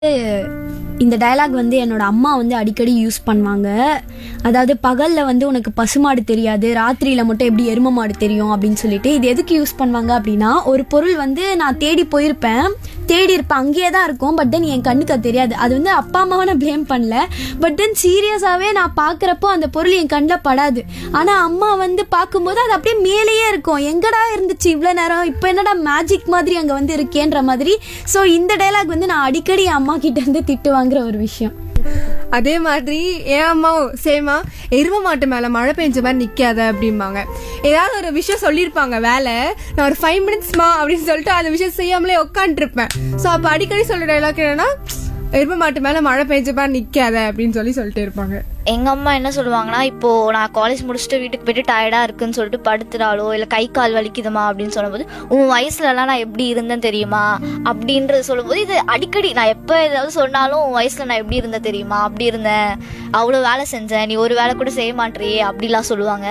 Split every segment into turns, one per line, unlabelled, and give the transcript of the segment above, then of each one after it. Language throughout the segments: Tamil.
இந்த டயலாக் வந்து என்னோட அம்மா வந்து அடிக்கடி யூஸ் பண்ணுவாங்க. அதாவது பகலில் வந்து உனக்கு பசுமாடு தெரியாது, ராத்திரியில் மட்டும் எப்படி எரும மாடு தெரியும் அப்படின்னு சொல்லிட்டு. இது எதுக்கு யூஸ் பண்ணுவாங்க அப்படின்னா, ஒரு பொருள் வந்து நான் தேடி இருப்பேன், அங்கேயே தான் இருக்கும், பட் தென் என் கண்ணுக்கு அது தெரியாது. அது வந்து அப்பா அம்மாவை நான் ப்ளேம் பண்ணல, பட் தென் சீரியஸாகவே நான் பார்க்குறப்போ அந்த பொருள் என் கண்ணில் படாது. ஆனால் அம்மா வந்து பார்க்கும்போது அது அப்படியே மேலேயே இருக்கும். எங்கடா இருந்துச்சு இவ்வளோ நேரம், இப்போ என்னடா மேஜிக் மாதிரி அங்கே வந்து இருக்கேன்ற மாதிரி. ஸோ இந்த டைலாக் வந்து நான் அடிக்கடி என் அம்மா கிட்ட இருந்து திட்டு வாங்குற ஒரு விஷயம்.
அதே மாதிரி என் அம்மாவும் சேமா, எரும மாட்டு மேல மழை பெஞ்ச மாதிரி நிக்காத அப்படிம்பாங்க. ஏதாவது ஒரு விஷயம் சொல்லியிருப்பாங்க வேலை, நான் ஒரு 5 மினிட்ஸ்மா அப்படின்னு சொல்லிட்டு அந்த விஷயம் செய்யாமலே உட்காந்துட்டு இருப்பேன். ஸோ அப்போ அடிக்கடி சொல்ற டைலாக் என்னன்னா, எரும மாட்டு மேல மழை பெஞ்ச மாதிரி நிக்காத அப்படின்னு சொல்லிட்டு இருப்பாங்க.
எங்க அம்மா என்ன சொல்லுவாங்கன்னா, இப்போ நான் காலேஜ் முடிச்சுட்டு வீட்டுக்கு போயிட்டு டயர்டா இருக்குன்னு சொல்லிட்டு படுத்துட்டாலோ இல்ல கை கால் வலிக்குதுமா அப்படின்னு சொல்லும்போது, உன் வயசுல எல்லாம் நான் எப்படி இருந்தேன் தெரியுமா அப்படின்றது சொல்லும்போது, இது அடிக்கடி நான் எப்ப ஏதாவது சொன்னாலும், உன் வயசுல நான் எப்படி இருந்தேன் தெரியுமா, அப்படி இருந்தேன், அவ்வளவு வேலை செஞ்சேன், நீ ஒரு வேலை கூட செய்ய மாட்டியே அப்படிலாம் சொல்லுவாங்க.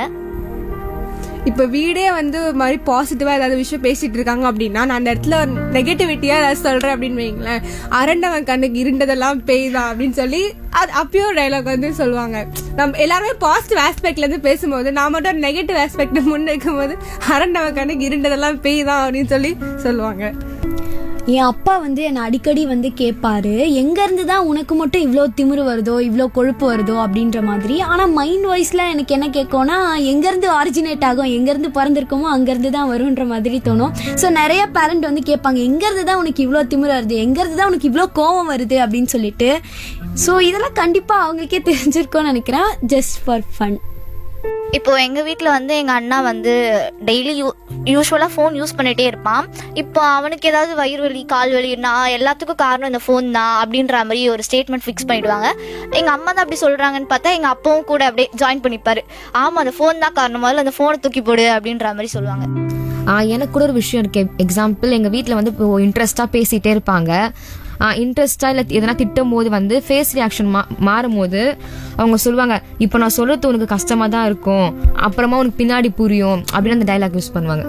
இப்போ வீடே வந்து ஒரு மாதிரி பாசிட்டிவா ஏதாவது விஷயம் பேசிட்டு இருக்காங்க அப்படின்னா, நான் அந்த இடத்துல நெகட்டிவிட்டியா ஏதாவது சொல்றேன் அப்படின்னு வைங்களேன், அரண்டவன் கண்ணுக்கு இருண்டதெல்லாம் பேய்தான் அப்படின்னு சொல்லி அது அப்பயும் ஒரு டைலாக் வந்து சொல்லுவாங்க. நம்ம எல்லாருமே பாசிட்டிவ் ஆஸ்பெக்ட்ல இருந்து பேசும்போது, நான் மட்டும் ஒரு நெகட்டிவ் ஆஸ்பெக்ட் முன்னிருக்கும் போது அரண்டவன் கண்ணுக்கு இருண்டதெல்லாம் பேய்தான் அப்படின்னு சொல்லுவாங்க.
என் அப்பா வந்து என்னை அடிக்கடி வந்து கேட்பாரு, எங்கேருந்து தான் உனக்கு மட்டும் இவ்வளோ திமிரு வருதோ, இவ்வளோ கொழுப்பு வருதோ அப்படின்ற மாதிரி. ஆனால் மைண்ட் வாய்ஸில் எனக்கு என்ன கேட்கும்னா, எங்கேருந்து ஆரிஜினேட் ஆகும், எங்கேருந்து பிறந்திருக்கோமோ அங்கேருந்து தான் வருன்ற மாதிரி தோணும். ஸோ நிறைய பேரண்ட் வந்து கேட்பாங்க, எங்கேருந்து தான் உனக்கு இவ்வளோ திமிரு வருது, எங்கேருந்து தான் உனக்கு இவ்வளோ கோவம் வருது அப்படின்னு சொல்லிட்டு. ஸோ இதெல்லாம் கண்டிப்பாக அவங்களுக்கே தெரிஞ்சிருக்கோன்னு நினைக்கிறேன், ஜஸ்ட் ஃபார் ஃபன்.
இப்போ எங்க வீட்டில் வந்து எங்க அண்ணா வந்து டெய்லி யூஸ்வலாக ஃபோன் யூஸ் பண்ணிட்டே இருப்பான். இப்போ அவனுக்கு ஏதாவது வயிறு வலி கால் வலின்னா எல்லாத்துக்கும் காரணம் இந்த ஃபோன் தான் அப்படின்ற மாதிரி ஒரு ஸ்டேட்மெண்ட் ஃபிக்ஸ் பண்ணிடுவாங்க. எங்கள் அம்மா தான் அப்படி சொல்கிறாங்கன்னு பார்த்தா எங்கள் அப்பாவும் கூட அப்படியே ஜாயின் பண்ணிப்பாரு. ஆமாம், அந்த ஃபோன் தான் காரணம், முதல்ல அந்த ஃபோனை தூக்கி போடு அப்படின்ற மாதிரி சொல்லுவாங்க.
எனக்கு கூட ஒரு விஷயம் இருக்கு. எக்ஸாம்பிள், எங்கள் வீட்டில் வந்து இப்போ இன்ட்ரெஸ்டாக பேசிகிட்டே இருப்பாங்க. இன்ட்ரெஸ்டா இல்லை எதனா திட்டும் போது வந்து ஃபேஸ் ரியாக்ஷன் மாறும் போது அவங்க சொல்லுவாங்க, இப்போ நான் சொல்றது உனக்கு கஷ்டமா தான் இருக்கும், அப்புறமா உனக்கு பின்னாடி புரியும் அப்படின்னு அந்த டைலாக் யூஸ் பண்ணுவாங்க.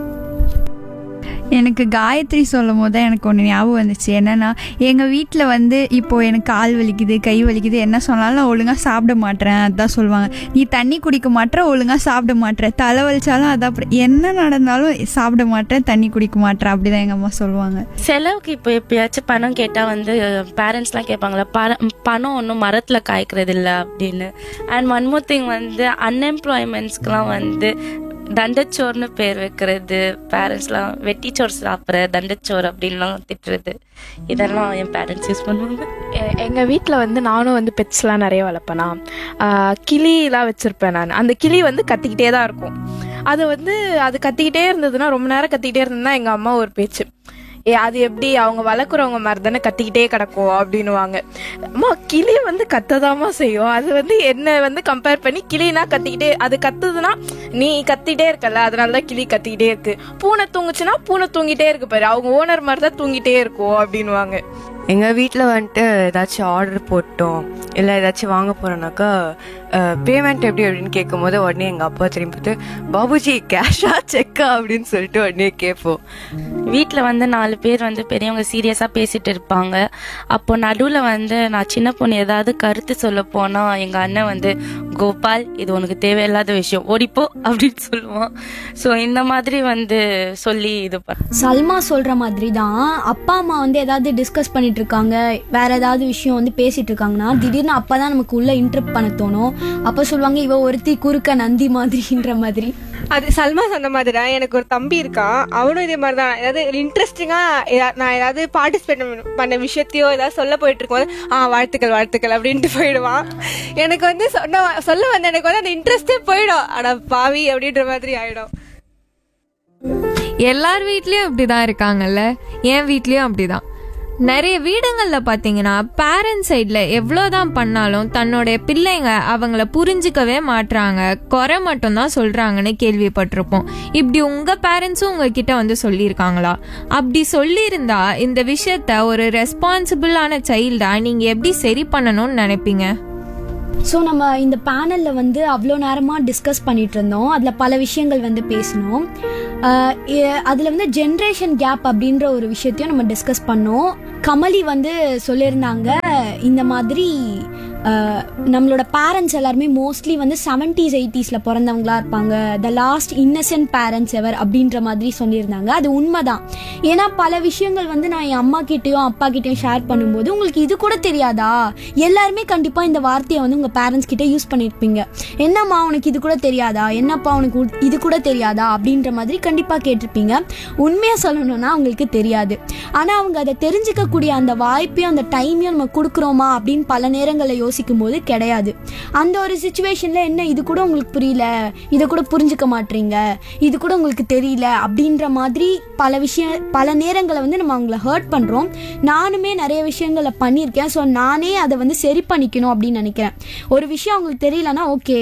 எனக்கு காயத்ரி சொல்லும் போது தான் எனக்கு ஒன்று ஞாபகம் வந்துச்சு. என்னென்னா, எங்கள் வீட்டில் வந்து இப்போது எனக்கு கால் வலிக்குது, கை வலிக்குது, என்ன சொன்னாலும் நான் ஒழுங்காக சாப்பிட மாட்டேறேன் அதான் சொல்லுவாங்க. நீ தண்ணி குடிக்க மாட்டேற, ஒழுங்காக சாப்பிட மாட்டேற, தலை வலிச்சாலும் அதான், என்ன நடந்தாலும் சாப்பிட மாட்டேன், தண்ணி குடிக்க மாட்டேறேன், அப்படி தான் எங்கள் அம்மா சொல்லுவாங்க.
செலவுக்கு இப்போ எப்பயாச்சும் பணம் கேட்டால் வந்து பேரண்ட்ஸ்லாம் கேட்பாங்களா, பணம் ஒன்றும் மரத்தில் காய்க்கிறது இல்லை அப்படின்னு. அண்ட் ஒன் மோர் திங் வந்து அன்எம்ப்ளாய்மெண்ட்ஸ்க்குலாம் வந்து தண்டச்சோர்னு பேர் வைக்கிறது, பேரண்ட்ஸ்லாம் வெட்டிச்சோறு சாப்பிட்ற தண்டச்சோறு அப்படின்லாம் திட்டுறது, இதெல்லாம் என் பேரண்ட்ஸ் யூஸ் பண்ணுவாங்க.
எங்கள் வீட்டில் வந்து நானும் வந்து பெட்ஸ்லாம் நிறைய வளர்ப்பேனா, கிளிலாம் வச்சுருப்பேன் நான். அந்த கிளி வந்து கத்திக்கிட்டே தான் இருக்கும். அது கத்திக்கிட்டே இருந்ததுன்னா, ரொம்ப நேரம் கத்திக்கிட்டே இருந்ததுன்னா எங்கள் அம்மா ஒரு பேச்சு, அது எப்படி அவங்க வளர்க்குறவங்க மாதிரி தானே கத்திக்கிட்டே கிடக்கும் அப்படின்னுவாங்க. அம்மா, கிளி வந்து கத்ததாமா செய்யும், அது வந்து என்ன வந்து கம்பேர் பண்ணி கிளினா கத்திக்கிட்டே, அது கத்துதுன்னா நீ கத்திட்டே இருக்கல, அதனாலதான் கிளி கத்திக்கிட்டே இருக்கு. பூனை தூங்குச்சுன்னா பூனை தூங்கிட்டே இருக்கு பாரு, அவங்க ஓனர் மாதிரி தான் தூங்கிட்டே இருக்கும் அப்படின்னுவாங்க.
எங்கள் வீட்டில் வந்துட்டு ஏதாச்சும் ஆர்டர் போட்டோம் இல்லை ஏதாச்சும் வாங்க போகிறோன்னாக்கா பேமெண்ட் எப்படி அப்படின்னு கேட்கும் போது உடனே எங்கள் அப்பா திரும்பி பார்த்து, பாபுஜி கேஷா செக்கா அப்படின்னு சொல்லிட்டு உடனே கேட்போம்.
வீட்டில் வந்து 4 பேர் வந்து பெரியவங்க சீரியஸாக பேசிட்டு இருப்பாங்க. அப்போ நடுவில் வந்து நான் சின்ன பொண்ணு ஏதாவது கருத்து சொல்ல போனால் எங்கள் அண்ணன் வந்து, கோபால் இது உனக்கு தேவையில்லாத விஷயம், ஓடிப்போ அப்படின்னு சொல்லுவான். ஸோ இந்த மாதிரி வந்து சொல்லி இது
சல்மா சொல்கிற மாதிரி தான், அப்பா அம்மா வந்து ஏதாவது டிஸ்கஸ் பண்ணிட்டு இருக்காங்க, வேற ஏதாவது விஷயம் வந்து பேசிட்டு இருக்காங்கன்னா திடீர்னு அப்பா தான் நமக்கு உள்ள இன்டரப்ட் பண்ண தோணும். அப்போ சொல்லுவாங்க, இவ ஒருத்தி குறுக்க நந்தி மாதிரின்ற மாதிரி.
அது சல்மா சொன்ன மாதிரி தான். எனக்கு ஒரு தம்பி இருக்கான், அவனும் இதே மாதிரி தான். ஏதாவது இன்ட்ரெஸ்டிங்கா நான் ஏதாவது பார்ட்டிசிபேட் பண்ண விஷயத்தையோ ஏதாவது சொல்ல போயிட்டு இருக்கும்போது, வாழ்த்துக்கள் வாழ்த்துக்கள் அப்படின்ட்டு போயிடுவான். எனக்கு வந்து சொல்ல வந்து எனக்கு வந்து அந்த இன்ட்ரெஸ்டே போயிடும், ஆனா பாவி அப்படின்ற மாதிரி ஆயிடும்.
எல்லார் வீட்லயும் அப்படிதான் இருக்காங்கல்ல, என் வீட்லயும் அப்படிதான். நிறைய வீடுங்களில் பார்த்தீங்கன்னா பேரண்ட்ஸ் சைடில் எவ்வளோதான் பண்ணாலும் தன்னுடைய பிள்ளைங்க அவங்கள புரிஞ்சிக்கவே மாட்டுறாங்க, குறை மட்டும்தான் சொல்கிறாங்கன்னு கேள்விப்பட்டிருப்போம். இப்படி உங்கள் பேரண்ட்ஸும் உங்ககிட்ட வந்து சொல்லியிருக்காங்களா? அப்படி சொல்லியிருந்தா இந்த விஷயத்த ஒரு ரெஸ்பான்சிபிளான சைல்டா நீங்கள் எப்படி சரி பண்ணணும்னு நினைப்பீங்க?
ஸோ நம்ம இந்த பேனலில் வந்து அவ்வளோ நேரமாக டிஸ்கஸ் பண்ணிட்டு இருந்தோம். அதில் பல விஷயங்கள் வந்து பேசணும். அதில் வந்து ஜென்ரேஷன் கேப் அப்படின்ற ஒரு விஷயத்தையும் நம்ம டிஸ்கஸ் பண்ணோம். கமலி வந்து சொல்லியிருந்தாங்க, இந்த மாதிரி நம்மளோட பேரண்ட்ஸ் எல்லாருமே மோஸ்ட்லி வந்து 70s 80s பிறந்தவங்களா இருப்பாங்க, த லாஸ்ட் இன்னசென்ட் பேரண்ட்ஸ் எவர் அப்படின்ற மாதிரி சொல்லியிருந்தாங்க. அது உண்மைதான். ஏன்னா பல விஷயங்கள் வந்து நான் என் அம்மா கிட்டேயும் அப்பா கிட்டேயும் ஷேர் பண்ணும்போது, உங்களுக்கு இது கூட தெரியாதா, எல்லாருமே கண்டிப்பாக இந்த வார்த்தையை வந்து உங்கள் பேரண்ட்ஸ் கிட்டே யூஸ் பண்ணியிருப்பீங்க. என்னம்மா உனக்கு இது கூட தெரியாதா, என்னப்பா உனக்கு இது கூட தெரியாதா அப்படின்ற மாதிரி கண்டிப்பாக கேட்டிருப்பீங்க. உண்மையாக சொல்லணும்னா அவங்களுக்கு தெரியாது. ஆனால் அவங்க அதை தெரிஞ்சுக்கக்கூடிய அந்த வாய்ப்பையும் அந்த டைமையும் நம்ம கொடுக்குறோமா அப்படின்னு பல நேரங்களில் யோசிக்கும் போது கிடையாது. அந்த ஒரு சிச்சுவேஷனில் என்ன இது கூட உங்களுக்கு புரியல, இதை கூட புரிஞ்சுக்க மாட்டீங்க, இது கூட உங்களுக்கு தெரியல அப்படின்ற மாதிரி பல நேரங்களை வந்து நம்ம அவங்கள ஹர்ட் பண்ணுறோம். நானுமே நிறைய விஷயங்களை பண்ணியிருக்கேன். ஸோ நானே அதை வந்து சரி பண்ணிக்கணும் அப்படின்னு நினைக்கிறேன். ஒரு விஷயம் அவங்களுக்கு தெரியலன்னா okay,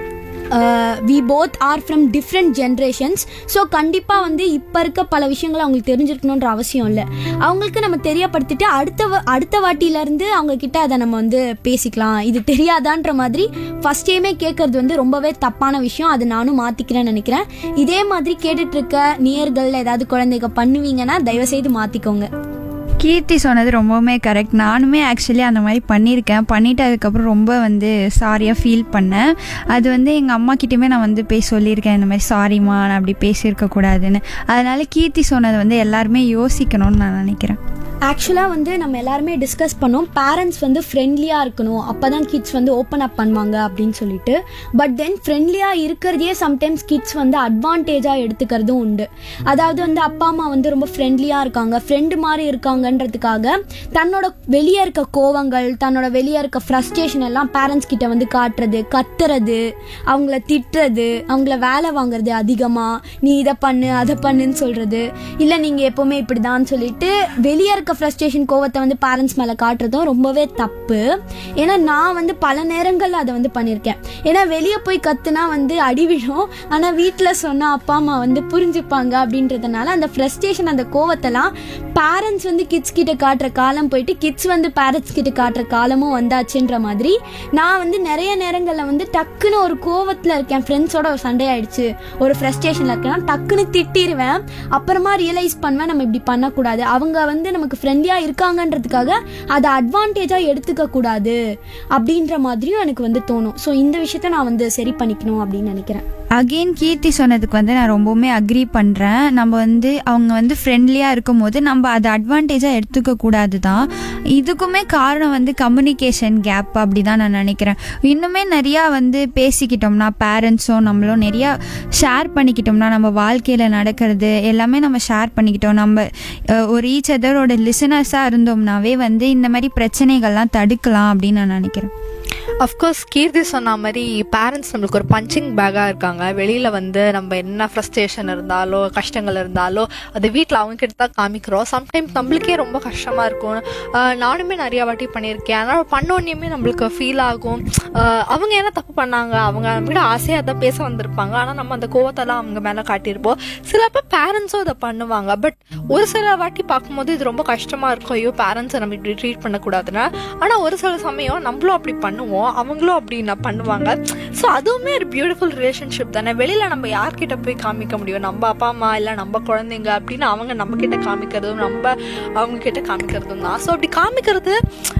we both are from different generations. So கண்டிப்பாக வந்து இப்போ இருக்க பல விஷயங்கள் அவங்களுக்கு தெரிஞ்சிருக்கணுன்ற அவசியம் இல்லை. அவங்களுக்கு நம்ம தெரியப்படுத்திட்டு அடுத்த வாட்டியிலேருந்து அவங்கக்கிட்ட அதை நம்ம வந்து பேசிக்கலாம். இது தெரியாதான்ற மாதிரி ஃபஸ்ட் டைமே கேட்கறது வந்து ரொம்பவே தப்பான விஷயம். அது நானும் மாற்றிக்கிறேன்னு நினைக்கிறேன். இதே மாதிரி கேட்டுட்ருக்க நேயர்கள் ஏதாவது குழந்தைங்க பண்ணுவீங்கன்னா தயவுசெய்து மாற்றிக்கோங்க.
கீர்த்தி சொன்னது ரொம்பவுமே கரெக்ட். நானுமே ஆக்சுவலி அந்த மாதிரி பண்ணிவிட்டு அதுக்கப்புறம் ரொம்ப வந்து சாரியாக ஃபீல் பண்ணேன். அது வந்து எங்கள் அம்மா கிட்டேயுமே நான் வந்து போய் சொல்லியிருக்கேன், இந்த மாதிரி சாரிம்மா நான் அப்படி பேசியிருக்கக்கூடாதுன்னு. அதனால் கீர்த்தி சொன்னதை வந்து எல்லாருமே யோசிக்கணும்னு நான் நினைக்கிறேன்.
ஆக்சுவலாக வந்து நம்ம எல்லாருமே டிஸ்கஸ் பண்ணோம், பேரண்ட்ஸ் வந்து ஃப்ரெண்ட்லியாக இருக்கணும், அப்போ தான் கிட்ஸ் வந்து ஓப்பன் அப் பண்ணுவாங்க அப்படின்னு சொல்லிட்டு. பட் தென் ஃப்ரெண்ட்லியாக இருக்கிறதையே சம்டைம்ஸ் கிட்ஸ் வந்து அட்வான்டேஜாக எடுத்துக்கிறதும் உண்டு. அதாவது வந்து அப்பா அம்மா வந்து ரொம்ப ஃப்ரெண்ட்லியாக இருக்காங்க, ஃப்ரெண்டு மாதிரி இருக்காங்கன்றதுக்காக தன்னோட வெளியே இருக்க கோவங்கள், தன்னோட வெளியே இருக்க ஃப்ரஸ்ட்ரேஷன் எல்லாம் பேரண்ட்ஸ் கிட்ட வந்து காட்டுறது, கத்துறது, அவங்கள திட்டுறது, அவங்கள வேலை வாங்குறது, அதிகமாக நீ இதை பண்ணு அதை பண்ணுன்னு சொல்கிறது, இல்லை நீங்கள் எப்போவுமே இப்படி தான் சொல்லிட்டு வெளியே இருக்க ஃப்ரஸ்ட்ரேஷன் கோவத்தை வந்து பேரண்ட்ஸ் மேலே காட்டுறதும் ரொம்பவே தப்பு. ஏன்னா நான் வந்து பல நேரங்கள் அதை வந்து பண்ணியிருக்கேன். ஏன்னா வெளியே போய் கத்துனா வந்து அடிவிடும், ஆனால் வீட்டில் சொன்னால் அப்பா அம்மா வந்து புரிஞ்சுப்பாங்க அப்படின்றதுனால அந்த ஃப்ரஸ்ட்ரேஷன் அந்த கோவத்தெல்லாம் பேரண்ட்ஸ் வந்து கிட்ஸ் கிட்ட காட்டுற காலம் போயிட்டு கிட்ஸ் வந்து பேரண்ட்ஸ் கிட்ட காட்டுற காலமும் வந்தாச்சுன்ற மாதிரி நான் வந்து நிறைய நேரங்களில் வந்து டக்குன்னு ஒரு கோவத்தில் இருக்கேன், ஃப்ரெண்ட்ஸோட ஒரு சண்டே ஆயிடுச்சு, ஒரு ஃப்ரஸ்ட்ரேஷனில் இருக்கேன்னா டக்குன்னு திட்டிடுவேன். அப்புறமா ரியலைஸ் பண்ணுவேன் நம்ம இப்படி பண்ணக்கூடாது, அவங்க வந்து நமக்கு ஃப்ரெண்ட்லியாக இருக்காங்கன்றதுக்காக அதை அட்வான்டேஜாக எடுத்துக்க கூடாது அப்படின்ற மாதிரியும் எனக்கு வந்து தோணும். ஸோ இந்த விஷயத்த நான் வந்து சரி பண்ணிக்கணும் அப்படின்னு நினைக்கிறேன்.
அகெயின் கீர்த்தி சொன்னதுக்கு வந்து நான் ரொம்பவுமே அக்ரி பண்ணுறேன். நம்ம வந்து அவங்க வந்து ஃப்ரெண்ட்லியாக இருக்கும் போது நம்ம அதை அட்வான்டேஜாக எடுத்துக்க கூடாது தான். இதுக்குமே காரணம் வந்து கம்யூனிகேஷன் கேப் அப்படி தான் நான் நினைக்கிறேன். இன்னுமே நிறையா வந்து பேசிக்கிட்டோம்னா, பேரண்ட்ஸும் நம்மளும் நிறையா ஷேர் பண்ணிக்கிட்டோம்னா, நம்ம வாழ்க்கையில் நடக்கிறது எல்லாமே நம்ம ஷேர் பண்ணிக்கிட்டோம், நம்ம ஒரு ஈச் அதரோட லிசனர்ஸாக இருந்தோம்னாவே வந்து இந்த மாதிரி பிரச்சனைகள்லாம் தடுக்கலாம் அப்படின்னு நான் நினைக்கிறேன்.
அஃப்கோர்ஸ் கீர்த்தி சொன்ன மாதிரி பேரண்ட்ஸ் நம்மளுக்கு ஒரு பஞ்சிங் பேக்காக இருக்காங்க. வெளியில் வந்து நம்ம என்ன ஃப்ரஸ்ட்ரேஷன் இருந்தாலோ கஷ்டங்கள் இருந்தாலோ அது வீட்டில் அவங்க கிட்ட தான் காமிக்கிறோம். சம்டைம்ஸ் நம்மளுக்கே ரொம்ப கஷ்டமாக இருக்கும். நானுமே நிறையா வாட்டி பண்ணியிருக்கேன். ஆனால் பண்ணோன்னே நம்மளுக்கு ஃபீல் ஆகும், அவங்க என்ன தப்பு பண்ணாங்க, அவங்க நம்மகிட்ட ஆசையாக தான் பேச வந்திருப்பாங்க, ஆனால் நம்ம அந்த கோவத்தெல்லாம் அவங்க மேலே காட்டியிருப்போம். சிலப்போ பேரண்ட்ஸும் அதை பண்ணுவாங்க. பட் ஒரு சில வாட்டி பார்க்கும்போது இது ரொம்ப கஷ்டமாக இருக்கும், ஐயோ பேரண்ட்ஸை நம்ம இப்படி ட்ரீட் பண்ணக்கூடாதுன்னா. ஆனால் ஒரு சில சமயம் நம்மளும் அப்படி பண்ணுவோம், அவங்களும் அப்படி நான் பண்ணுவாங்க. ஸோ அதுவுமே ஒரு பியூட்டிஃபுல் ரிலேஷன்ஷிப் தானே. வெளியில் நம்ம யார்கிட்ட போய் காமிக்க முடியும், நம்ம அப்பா அம்மா இல்லை நம்ம குழந்தைங்க அப்படின்னு அவங்க நம்ம கிட்ட காமிக்கிறதும் நம்ம அவங்க கிட்ட காமிக்கிறதும் தான். ஸோ அப்படி காமிக்கிறது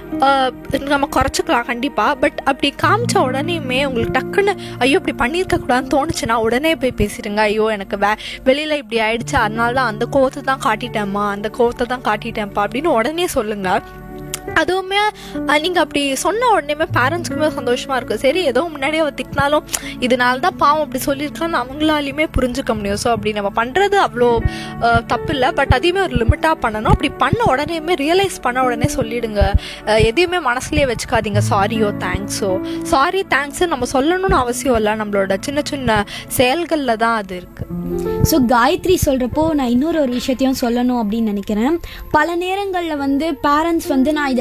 நம்ம குறைச்சிக்கலாம் கண்டிப்பாக. பட் அப்படி காமிச்ச உடனேயுமே உங்களுக்கு டக்குன்னு ஐயோ இப்படி பண்ணியிருக்க கூடாதுன்னு தோணுச்சுன்னா உடனே போய் பேசிடுங்க. ஐயோ எனக்கு வெளியில் இப்படி ஆயிடுச்சு, அதனால தான் அந்த கோவத்தை தான் காட்டிட்டேம்மா, அந்த கோவத்தை தான் காட்டிட்டேன்ப்பா அப்படின்னு உடனே சொல்லுங்கள். அதுவுமே நீங்கள் அப்படி சொன்ன உடனே பேரண்ட்ஸ்க்குமே சந்தோஷமாக இருக்கும். சரி ஏதோ முன்னாடியே அவள் திட்டினாலும் இதனால தான் பாவம் அப்படி சொல்லியிருக்கான்னு அவங்களாலையுமே புரிஞ்சுக்க முடியும். ஸோ அப்படி நம்ம பண்ணுறது அவ்வளோ தப்பு இல்லை. பட் அதையுமே ஒரு லிமிட்டாக பண்ணணும். அப்படி பண்ண உடனேயுமே ரியலைஸ் பண்ண உடனே சொல்லிடுங்க. எதையுமே மனசுலேயே வச்சுக்காதீங்க. சாரியோ தேங்க்ஸோ, சாரி தேங்க்ஸு நம்ம சொல்லணும்னு அவசியம் இல்லை, நம்மளோட சின்ன சின்ன செயல்களில் தான் அது இருக்குது.
ஸோ காயத்ரி சொல்கிறப்போ நான் இன்னொரு விஷயத்தையும் சொல்லணும் அப்படின்னு நினைக்கிறேன். பல நேரங்களில் வந்து பேரண்ட்ஸ் வந்து நான் இதை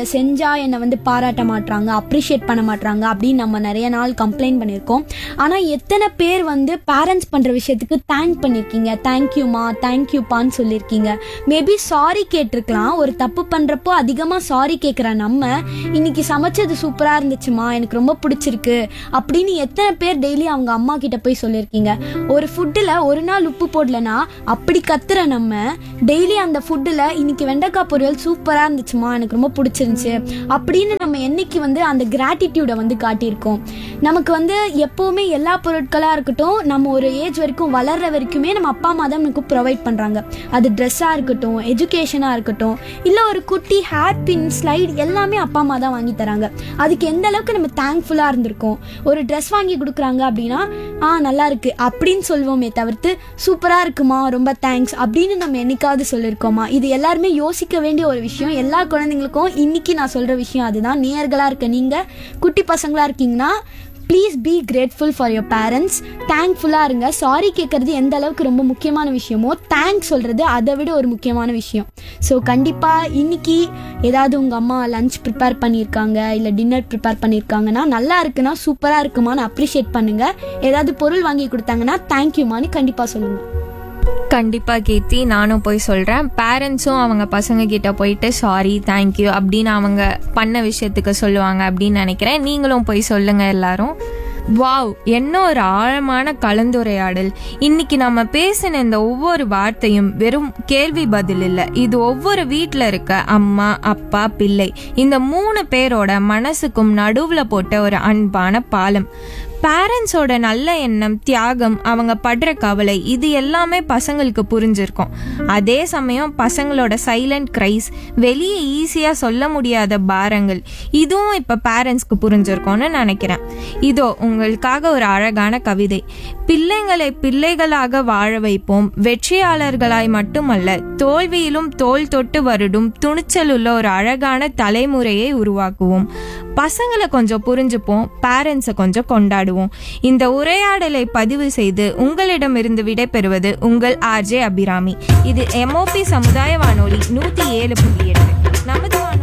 செஞ்சா என்னை வந்து பாராட்ட மாட்றாங்க, அப்ரிஷியேட் பண்ண மாட்றாங்க அப்படின்னு நம்ம நிறைய நாள் கம்ப்ளைண்ட் பண்ணியிருக்கோம். ஆனால் எத்தனை பேர் வந்து பேரண்ட்ஸ் பண்ணுற விஷயத்துக்கு தேங்க் பண்ணியிருக்கீங்க, தேங்க்யூமா தேங்க்யூப்பான்னு சொல்லியிருக்கீங்க. மேபி சாரி கேட்டிருக்கலாம். ஒரு தப்பு பண்ணுறப்போ அதிகமாக சாரி கேட்குற நம்ம இன்னைக்கு சமைச்சது சூப்பராக இருந்துச்சுமா, எனக்கு ரொம்ப பிடிச்சிருக்கு அப்படின்னு எத்தனை பேர் டெய்லி அவங்க அம்மா கிட்ட போய் சொல்லியிருக்கீங்க. ஒரு ஃபுட்டில் ஒரு நாள் உப்பு போடலனா அப்படி கத்துற நம்ம டெய்லி அந்த ஃபுட்டில் இன்னைக்கு வெண்டைக்காய் பொரியல் சூப்பராக இருந்துச்சுமா, எனக்கு ரொம்ப பிடிச்சிருந்துச்சு அப்படின்னு நம்ம என்னைக்கு வந்து அந்த கிராட்டிடியூடை வந்து காட்டியிருக்கோம். நமக்கு வந்து எப்போவுமே எல்லா பொருட்களாக இருக்கட்டும், நம்ம ஒரு ஏஜ் வரைக்கும் வளர்ற வரைக்குமே நம்ம அப்பா அம்மா தான் நமக்கு ப்ரொவைட் பண்ணுறாங்க. அது ட்ரெஸ்ஸாக இருக்கட்டும், எஜுகேஷனாக இருக்கட்டும், இல்லை ஒரு குட்டி ஹேர் பின் ஸ்லைட் எல்லாமே அப்பா அம்மா தான் வாங்கி தராங்க. அதுக்கு எந்த அளவுக்கு நம்ம தேங்க்ஃபுல்லாக இருந்திருக்கோம். ஒரு ட்ரெஸ் வாங்கி கொடுக்குறாங்க அப்படின்னா நல்லா இருக்கு அப்படின்னு சொல்லுவோமே தவிர்த்து சூப்பராக இருக்குமா ரொம்ப தேங்க்ஸ் அப்படின்னு நம்ம என்னைக்காவது சொல்லியிருக்கோமா? இது எல்லாருமே யோசிக்க வேண்டிய ஒரு விஷயம். எல்லா குழந்தைங்களுக்கும் இன்னைக்கு நான் சொல்கிற விஷயம் அதுதான். நேயர்களாக இருக்க நீங்கள் குட்டி பசங்களாக இருக்கீங்கன்னா please be grateful for your parents. தேங்க்ஃபுல்லாக இருங்க. சாரி கேட்குறது எந்த அளவுக்கு ரொம்ப முக்கியமான விஷயமோ தேங்க்ஸ் சொல்கிறது அதை விட ஒரு முக்கியமான விஷயம். ஸோ கண்டிப்பாக இன்னைக்கு ஏதாவது உங்கள் அம்மா லஞ்ச் ப்ரிப்பேர் பண்ணியிருக்காங்க, இல்லை டின்னர் ப்ரிப்பேர் பண்ணியிருக்காங்கன்னா நல்லா இருக்குன்னா சூப்பராக இருக்குமான்னு அப்ரிஷியேட் பண்ணுங்கள். ஏதாவது பொருள் வாங்கி கொடுத்தாங்கன்னா தேங்க்யூமான்னு கண்டிப்பாக சொல்லுங்கள்.
கண்டிப்பா கீர்த்தி, நானும் போய் சொல்றேன். பேரண்ட்ஸும் அவங்க பசங்க கிட்ட போயிட்டு சாரி தேங்க்யூ அப்படின்னு அவங்க பண்ண விஷயத்துக்கு சொல்லுவாங்க அப்படின்னு நினைக்கிறேன். நீங்களும் போய் சொல்லுங்க எல்லாரும். வாவ், என்ன ஒரு ஆழமான கலந்துரையாடல். இன்னைக்கு நம்ம பேசின இந்த ஒவ்வொரு வார்த்தையும் வெறும் கேள்வி பதில் இல்லை. இது ஒவ்வொரு வீட்டில் இருக்க அம்மா அப்பா பிள்ளை இந்த 3 பேரோட மனசுக்கும் நடுவுல போட்ட ஒரு அன்பான பாலம். பேரண்ட்ஸோட நல்ல எண்ணம், தியாகம், அவங்க படுற கவலை இது எல்லாமே பசங்களுக்கு புரிஞ்சிருக்கும். அதே சமயம் பசங்களோட சைலண்ட் கிரைஸ், வெளியே ஈஸியா சொல்ல முடியாத பாரங்கள் இதுவும் இப்ப பேரண்ட்ஸ்க்கு புரிஞ்சிருக்கும்னு நினைக்கிறேன். இதோ உங்களுக்காக ஒரு அழகான கவிதை. பிள்ளைங்களை பிள்ளைகளாக வாழ வைப்போம், வெற்றியாளர்களாய் மட்டுமல்ல தோல்வியிலும் தோள் தொட்டு வருடும் துணிச்சல் உள்ள ஒரு அழகான தலைமுறையை உருவாக்குவோம். பசங்களை கொஞ்சம் புரிஞ்சுப்போம், பேரண்ட்ஸை கொஞ்சம் கொண்டாடுவோம். இந்த உரையாடலை பதிவு செய்து உங்களிடமிருந்து விடைபெறுவது உங்கள் ஆர்ஜே அபிராமி. இது MOP சமுதாய வானொலி 107.8 நமது வானொலி.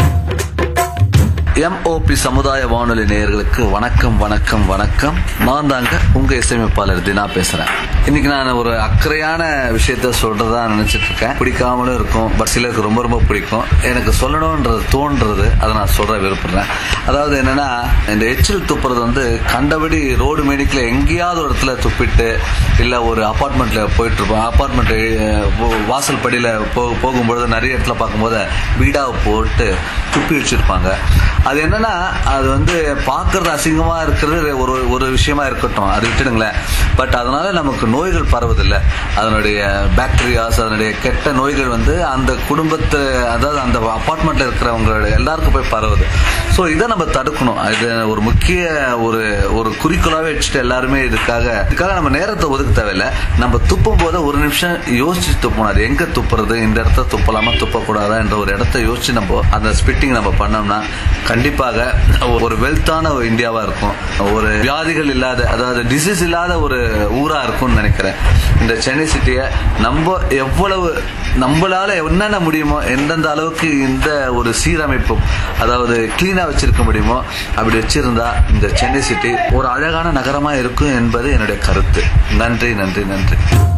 MOP சமுதாய வானொலி நேயர்களுக்கு வணக்கம் வணக்கம் வணக்கம். நான் தாங்க உங்க இசையமைப்பாளர் தினா பேசுறேன். இன்னைக்கு நான் ஒரு அக்கறையான விஷயத்த சொல்றதா நினைச்சிட்டு இருக்கேன். பிடிக்காமலும் இருக்கும், பட் சிலருக்கு ரொம்ப ரொம்ப பிடிக்கும். எனக்கு சொல்லணும்ன்றது தோன்றது, அதை நான் சொல்ற விருப்பப்படுறேன். அதாவது என்னன்னா, இந்த எச்சில் துப்புறது வந்து கண்டபடி ரோடு மேடிக்கல எங்கேயாவது ஒரு இடத்துல துப்பிட்டு, இல்ல ஒரு அபார்ட்மெண்ட்ல போயிட்டு இருப்போம். அபார்ட்மெண்ட் வாசல் படியில போகும்பொழுது நிறைய இடத்துல பார்க்கும்போது வீடாவை போட்டு துப்பி வச்சிருப்பாங்க. அது என்னன்னா, அது வந்து பார்க்கறது அசிங்கமா இருக்கிறது ஒரு விஷயமா இருக்கட்டும், அது விட்டுடுங்களேன். பட் அதனால நமக்கு நோய்கள் பரவதில்லை. அதனுடைய பாக்டீரியாஸ், அதனுடைய கெட்ட நோய்கள் வந்து அந்த குடும்பத்தை, அதாவது அந்த அபார்ட்மெண்ட்ல இருக்கிறவங்களோட எல்லாருக்கும் போய் பரவுது. ஸோ இதை நம்ம தடுக்கணும். இது ஒரு முக்கிய ஒரு குறிக்கோளாவே வச்சுட்டு எல்லாருமே இதுக்காக நம்ம நேரத்தை ஒதுக்க தேவையில்லை. நம்ம துப்பும் போது ஒரு நிமிஷம் யோசிச்சு துப்பணும். அது எங்க துப்புறது, இந்த இடத்த துப்பலாமா துப்பக்கூடாதா என்ற ஒரு இடத்த யோசிச்சு நம்ம அந்த ஸ்பிட்டிங் நம்ம பண்ணோம்னா கண்டிப்பாக ஒரு வெல்த்தான ஒரு இந்தியாவா இருக்கும். ஒரு வியாதிகள் இல்லாத, அதாவது டிசீஸ் இல்லாத ஒரு ஊரா இருக்கும்னு நினைக்கிறேன். இந்த சென்னை சிட்டியை நம்மளால என்னென்ன முடியுமோ, எந்தெந்த அளவுக்கு இந்த ஒரு சீரமைப்பும், அதாவது கிளீனா வச்சிருக்க முடியுமோ அப்படி வச்சிருந்தா இந்த சென்னை சிட்டி ஒரு அழகான நகரமா இருக்கும் என்பது என்னுடைய கருத்து. நன்றி நன்றி நன்றி.